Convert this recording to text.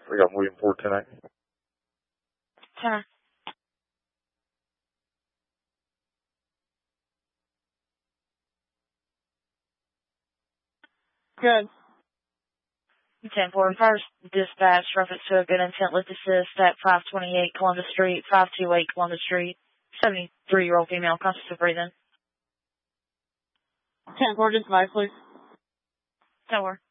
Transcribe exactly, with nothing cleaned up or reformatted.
We got William four ten eight. ten. Good. ten four first dispatch, reference to a good intent with assist at five twenty-eight Columbus Street, five two eight Columbus Street, seventy-three-year-old female, conscious of breathing. ten four, dispatch, please. ten four.